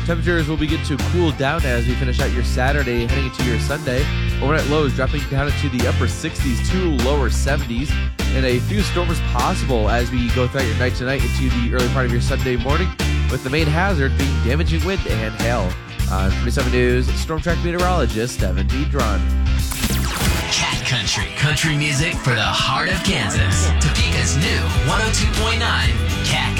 Temperatures will begin to cool down as we finish out your Saturday, heading into your Sunday. Overnight lows dropping down into the upper 60s to lower 70s. And a few storms possible as we go throughout your night tonight into the early part of your Sunday morning, with the main hazard being damaging wind and hail. On 47 News, Storm Track meteorologist Evan Deedron. Cat Country music for the heart of Kansas. Topeka's new 102.9 Cat